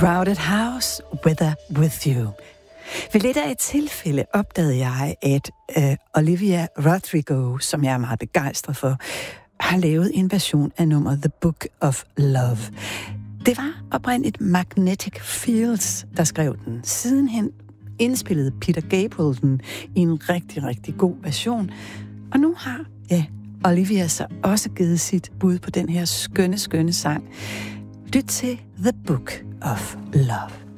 Crowded House, Weather With You. Ved lidt af et tilfælde opdagede jeg, at Olivia Rodrigo, som jeg er meget begejstret for, har lavet en version af nummeret The Book of Love. Det var oprindeligt Magnetic Fields, der skrev den. Sidenhen indspillede Peter Gabriel den i en rigtig, rigtig god version. Og nu har Olivia så også givet sit bud på den her skønne, skønne sang. Lyt til The Book of Love.